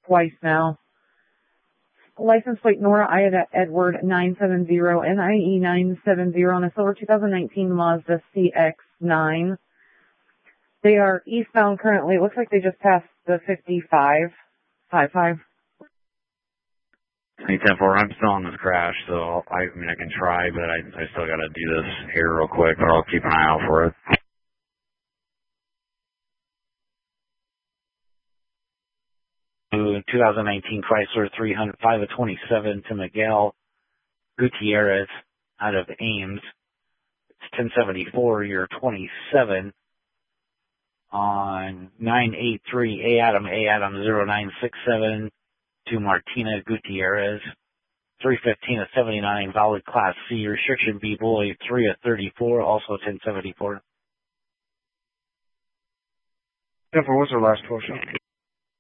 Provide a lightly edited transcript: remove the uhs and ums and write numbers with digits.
twice now. License plate Nora Ida Edward 970 NIE 970 on a silver 2019 Mazda CX-9. They are eastbound currently. It looks like they just passed the 55. 55. 10-4, I'm still on this crash, so I mean, I can try, but I still got to do this here real quick, but I'll keep an eye out for it. To 2019 Chrysler 300, 527 to Miguel Gutierrez out of Ames. It's 1074, you're 27 on 983 A Adam 0967 to Martina Gutierrez. 315 of 79, valid Class C, restriction B boy 3 of 34, also 1074. Denver, what's our last portion?